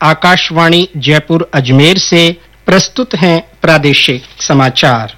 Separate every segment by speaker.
Speaker 1: आकाशवाणी जयपुर अजमेर से प्रस्तुत हैं प्रादेशिक समाचार।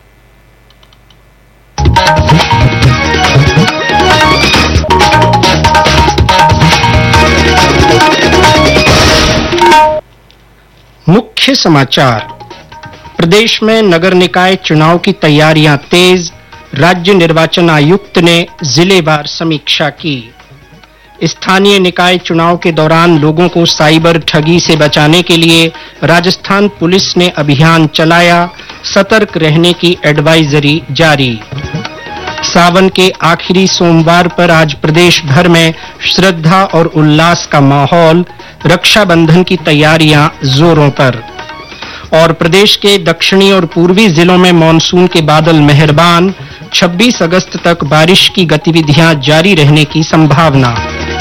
Speaker 1: मुख्य समाचार। प्रदेश में नगर निकाय चुनाव की तैयारियां तेज, राज्य निर्वाचन आयुक्त ने जिलेवार समीक्षा की। स्थानीय निकाय चुनाव के दौरान लोगों को साइबर ठगी से बचाने के लिए राजस्थान पुलिस ने अभियान चलाया, सतर्क रहने की एडवाइजरी जारी। सावन के आखिरी सोमवार पर आज प्रदेश भर में श्रद्धा और उल्लास का माहौल, रक्षाबंधन की तैयारियां जोरों पर। और प्रदेश के दक्षिणी और पूर्वी जिलों में मानसून के बादल मेहरबान, 26 अगस्त तक बारिश की गतिविधियां जारी रहने की संभावना।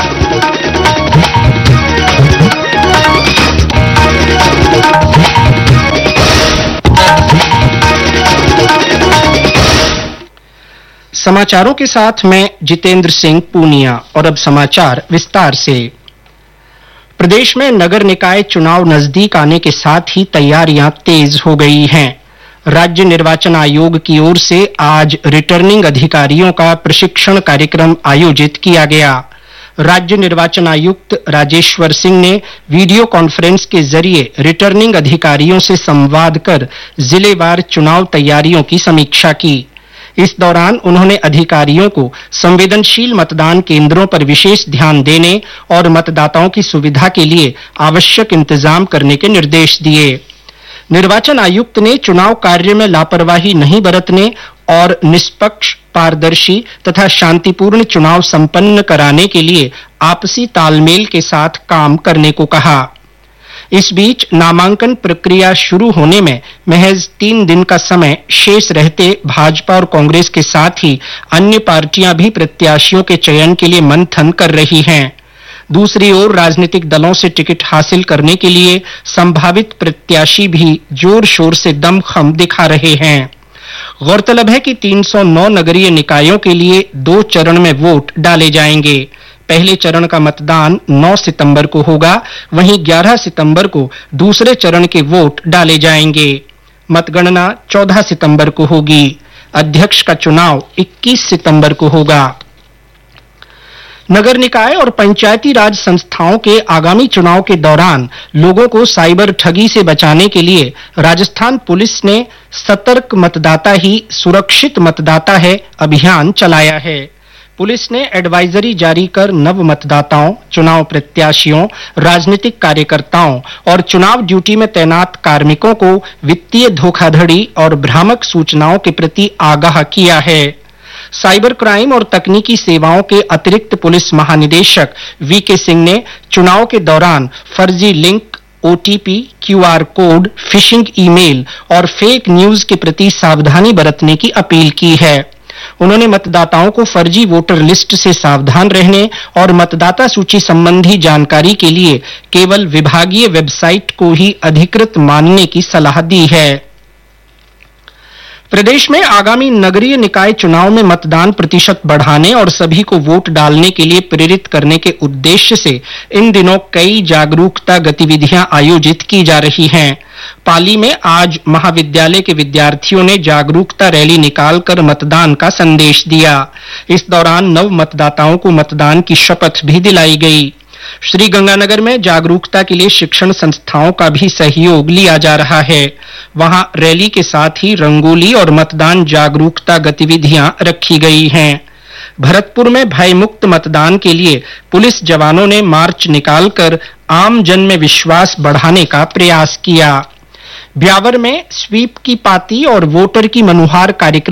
Speaker 1: समाचारों के साथ मैं जितेंद्र सिंह पूनिया। और अब समाचार विस्तार से। प्रदेश में नगर निकाय चुनाव नजदीक आने के साथ ही तैयारियां तेज हो गई हैं। राज्य निर्वाचन आयोग की ओर से आज रिटर्निंग अधिकारियों का प्रशिक्षण कार्यक्रम आयोजित किया गया। राज्य निर्वाचन आयुक्त राजेश्वर सिंह ने वीडियो कॉन्फ्रेंस के जरिए रिटर्निंग अधिकारियों से संवाद कर जिलेवार चुनाव तैयारियों की समीक्षा की। इस दौरान उन्होंने अधिकारियों को संवेदनशील मतदान केंद्रों पर विशेष ध्यान देने और मतदाताओं की सुविधा के लिए आवश्यक इंतजाम करने के निर्देश दिए। निर्वाचन आयुक्त ने चुनाव कार्य में लापरवाही नहीं बरतने और निष्पक्ष, पारदर्शी तथा शांतिपूर्ण चुनाव संपन्न कराने के लिए आपसी तालमेल के साथ काम करने को कहा। इस बीच नामांकन प्रक्रिया शुरू होने में महज 3 दिन का समय शेष रहते भाजपा और कांग्रेस के साथ ही अन्य पार्टियां भी प्रत्याशियों के चयन के लिए मंथन कर रही हैं। दूसरी ओर राजनीतिक दलों से टिकट हासिल करने के लिए संभावित प्रत्याशी भी जोर शोर से दमखम दिखा रहे हैं। गौरतलब है कि 309 नगरीय निकायों के लिए 2 चरण में वोट डाले जाएंगे। पहले चरण का मतदान 9 सितंबर को होगा, वहीं 11 सितंबर को दूसरे चरण के वोट डाले जाएंगे। मतगणना 14 सितंबर को होगी। अध्यक्ष का चुनाव 21 सितंबर को होगा। नगर निकाय और पंचायती राज संस्थाओं के आगामी चुनाव के दौरान लोगों को साइबर ठगी से बचाने के लिए राजस्थान पुलिस ने सतर्क मतदाता ही सुरक्षित मतदाता है अभियान चलाया है। पुलिस ने एडवाइजरी जारी कर नव मतदाताओं, चुनाव प्रत्याशियों, राजनीतिक कार्यकर्ताओं और चुनाव ड्यूटी में तैनात कार्मिकों को वित्तीय धोखाधड़ी और भ्रामक सूचनाओं के प्रति आगाह किया है। साइबर क्राइम और तकनीकी सेवाओं के अतिरिक्त पुलिस महानिदेशक वीके सिंह ने चुनाव के दौरान फर्जी link, OTP, QR code, phishing email और फेक न्यूज के प्रति सावधानी बरतने की अपील की है। उन्होंने मतदाताओं को फर्जी वोटर लिस्ट से सावधान रहने और मतदाता सूची संबंधी जानकारी के लिए केवल विभागीय वेबसाइट को ही अधिकृत मानने की सलाह दी है। प्रदेश में आगामी नगरीय निकाय चुनाव में मतदान प्रतिशत बढ़ाने और सभी को वोट डालने के लिए प्रेरित करने के उद्देश्य से इन दिनों कई जागरूकता गतिविधियां आयोजित की जा रही हैं। पाली में आज महाविद्यालय के विद्यार्थियों ने जागरूकता रैली निकालकर मतदान का संदेश दिया। इस दौरान नव मतदाताओं को मतदान की शपथ भी दिलाई गई। श्रीगंगानगर में जागरूकता के लिए शिक्षण संस्थाओं का भी सहयोग लिया जा रहा है। वहां रैली के साथ ही रंगोली और मतदान जागरूकता गतिविधियां रखी गई हैं। भरतपुर में भयमुक्त मतदान के लिए पुलिस जवानों ने मार्च निकालकर आम जन में विश्वास बढ़ाने का प्रयास किया। ब्यावर में स्वीप की पाती और वोटर की मनुहार कार्यक्रम